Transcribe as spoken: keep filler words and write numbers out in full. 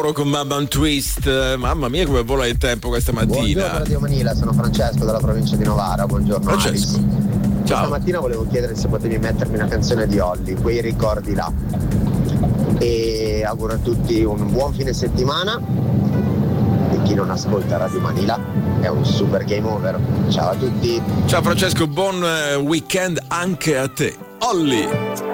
con Mamma Twist. Mamma mia come vola il tempo questa mattina. Buongiorno Radio Manila, sono Francesco dalla provincia di Novara. Buongiorno Francesco. Alice. Ciao. Stamattina volevo chiedere se potevi mettermi una canzone di Olly, Quei ricordi là. E auguro a tutti un buon fine settimana. E chi non ascolta Radio Manila è un super game over. Ciao a tutti. Ciao Francesco, buon weekend anche a te. Olly.